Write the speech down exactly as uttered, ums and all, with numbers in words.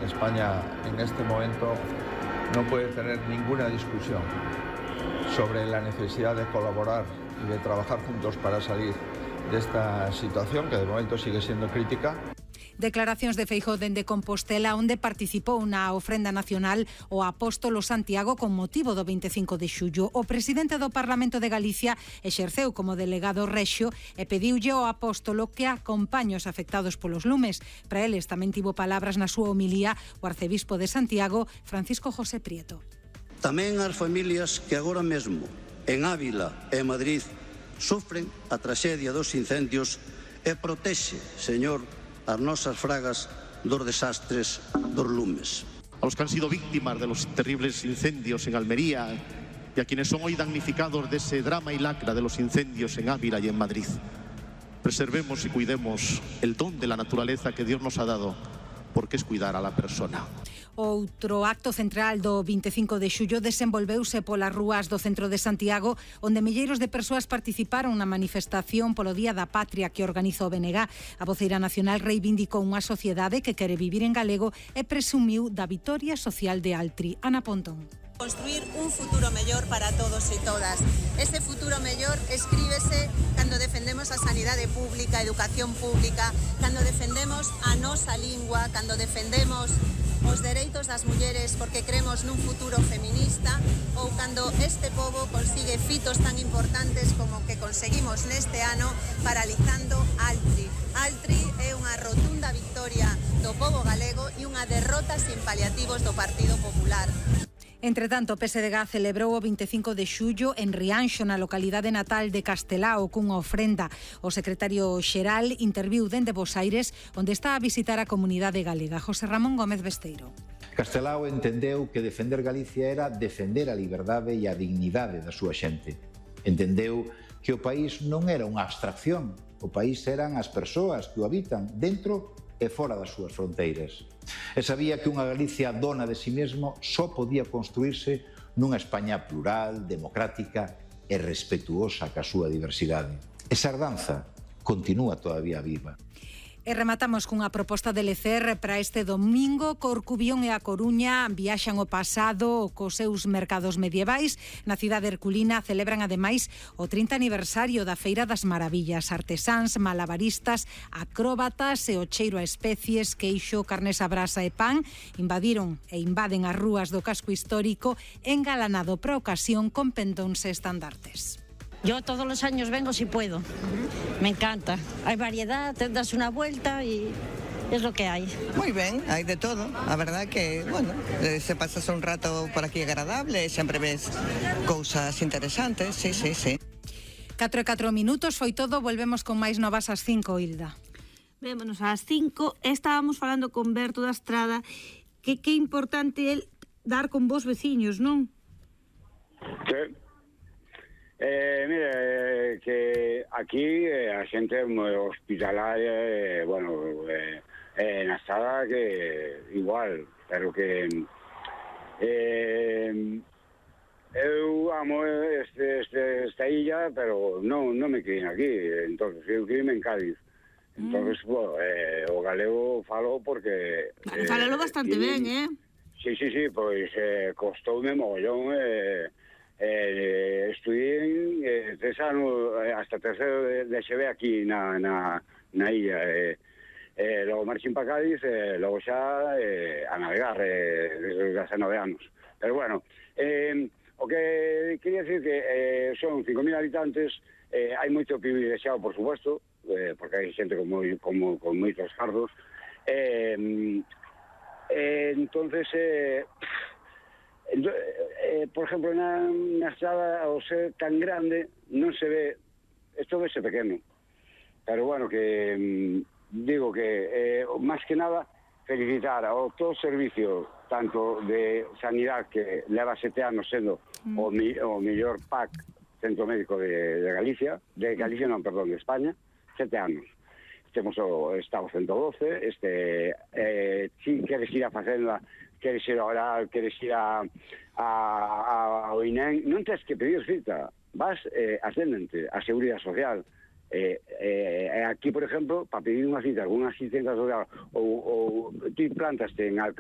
España en este momento no puede tener ninguna discusión sobre la necesidad de colaborar y de trabajar juntos para salir de esta situación, que de momento sigue siendo crítica. Declaracións de Feijóo dende Compostela, onde participou na ofrenda nacional o apóstolo Santiago con motivo do veinticinco de xullo. O presidente do Parlamento de Galicia exerceu como delegado rexio e pediulle ao apóstolo que acompañe os afectados polos lumes. Para eles tamén tivo palabras na súa homilía o arcebispo de Santiago, Francisco José Prieto. Tamén as familias que agora mesmo en Ávila e Madrid sofren a traxedia dos incendios e protexe, Señor, as nosas fragas dos desastres dos lumes. A los que han sido víctimas de los terribles incendios en Almería y a quienes son hoy damnificados de ese drama y lacra de los incendios en Ávila y en Madrid. Preservemos y cuidemos el don de la naturaleza que Dios nos ha dado, porque es cuidar a la persona. Outro acto central do veinticinco de xullo desenvolveuse polas rúas do centro de Santiago, onde milleiros de persoas participaron na manifestación polo Día da Patria que organiza o B N G. A voceira nacional reivindicou unha sociedade que quere vivir en galego e presumiu da vitoria social de Altri. Ana Pontón. Construir un futuro mellor para todos e todas. Ese futuro mellor escríbese cando defendemos a sanidade pública, a educación pública, cando defendemos a nosa lingua, cando defendemos os dereitos das mulleres porque creemos nun futuro feminista, ou cando este pobo consigue fitos tan importantes como que conseguimos neste ano paralizando Altri. Altri é unha rotunda victoria do pobo galego e unha derrota sin paliativos do Partido Popular. Entre tanto, o P S D G celebrou o veinticinco de xullo en Rianxo, na localidade natal de Castelao, cunha ofrenda. O secretario xeral interviu dende Bos Aires, onde está a visitar a comunidade galega. José Ramón Gómez Besteiro. Castelao entendeu que defender Galicia era defender a liberdade e a dignidade da súa xente. Entendeu que o país non era unha abstracción, o país eran as persoas que o habitan dentro e fora das súas fronteiras. E sabía que unha Galicia dona de si mesmo só podía construirse nunha España plural, democrática e respetuosa ca súa diversidade. Esa herdanza continúa todavía viva. E rematamos cunha proposta de Lecer para este domingo. Corcubión e A Coruña viaxan ao pasado cos seus mercados medievais. Na cidade herculina celebran ademais o trinta aniversario da Feira das Maravillas. Artesáns, malabaristas, acróbatas e o cheiro a especies, queixo, carnes a brasa e pan invadiron e invaden as rúas do casco histórico, engalanado para a ocasión con pendóns e estandartes. Yo todos los años vengo si puedo. Me encanta. Hay variedad, te das una vuelta y es lo que hay. Muy bien, hay de todo. La verdad que, bueno, eh, se pasas un rato por aquí agradable, siempre ves cosas interesantes, sí, sí, sí. catro e catro minutos, foi todo, volvemos con máis novas ás cinco, Hilda. Vémonos ás cinco, estábamos falando con Berto da Estrada, que que importante é dar con vos veciños, non? Sí. Eh, mire, eh, que aquí eh, a xente é moi hospitalaria, eh, bueno, eh, eh, na Estrada que igual, pero que eh, eu amo este, este, esta illa, pero non, non me quedin aquí, entonces eu quedime en Cádiz. Entonces, mm. bueno, eh, o galego falo porque... Vale, eh, falalo bastante ben, eh? Sí, sí, sí, pois eh, costoume mogollón, eh, Eh, estudié eh, tres anos hasta tercero de, de X B aquí na, na, na illa eh, eh, logo marxín para Cádiz e eh, logo xa eh, a navegar eh, desde os dezanove anos, pero bueno eh, o que quería decir que eh, son cinco mil habitantes, eh, hai moito privilexiado por supuesto, eh, porque hai xente con, moi, con, con moitos cargos eh, eh, entonces eh, Eh, por exemplo, na, na Estrada, ao ser tan grande, non se ve, isto vese pequeno, pero bueno, que mm, digo que, eh, máis que nada, felicitar ao todo o servicio, tanto de sanidade, que leva sete anos sendo mm. o, mi, o mellor P A C, Centro Médico de, de Galicia, de Galicia non, perdón, de España, sete anos. Temos o Estado ciento doce, este, eh, si queres ir a Facenda, queres ir a orar, queres ir a, a, a, ao I N E M, non tens que pedir cita, vas eh, ascendente, a Seguridade Social. Eh, eh, aquí, por exemplo, para pedir unha cita, alguna asistencia social, ou, ou ti plantaste en Alcalá,